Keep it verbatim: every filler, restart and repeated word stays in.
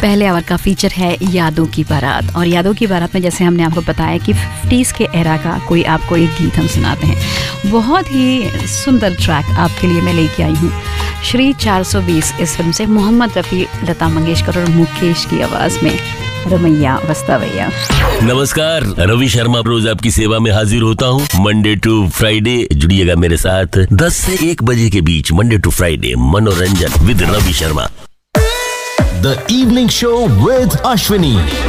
पहले आवर का फीचर है यादों की बारात। और यादों की बारात में जैसे हमने आपको बताया कि फिफ्टीज़ के एरा का कोई आपको एक गीत हम सुनाते हैं। बहुत ही सुंदर ट्रैक आपके लिए मैं लेके आई हूँ। श्री चार सौ बीस इस फिल्म से मोहम्मद रफ़ी, लता मंगेशकर और मुकेश की आवाज़ में रमैया वस्तावैया। नमस्कार, रवि शर्मा रोज आपकी सेवा में हाजिर होता हूँ। मंडे टू फ्राइडे जुड़िएगा मेरे साथ दस से एक बजे के बीच। मंडे टू फ्राइडे मनोरंजन with Ravi Sharma. The Evening Show with Ashwini.